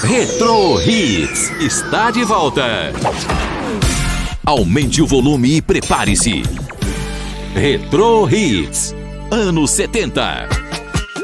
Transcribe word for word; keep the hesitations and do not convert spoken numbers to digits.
Retro Hits está de volta. Aumente o volume e prepare-se. Retro Hits, anos setenta.